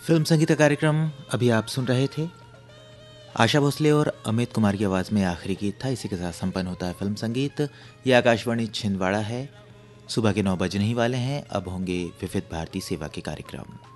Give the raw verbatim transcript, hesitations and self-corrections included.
Film संगीत का कार्यक्रम अभी आप सुन रहे थे। आशा भोसले और अमित कुमार की आवाज़ में आखिरी गीत था। इसी के साथ संपन्न होता है फिल्म संगीत। ये आकाशवाणी छिंदवाड़ा है। सुबह के नौ बजने ही वाले हैं। अब होंगे विविध भारती सेवा के कार्यक्रम।